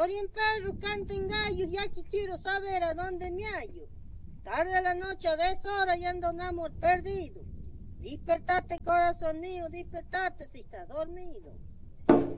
Corren perros, canten gallos, ya que quiero saber a dónde me hallo. Tarde la noche a deshora y ando un amor perdido. Despertate, corazón mío, despertate si estás dormido.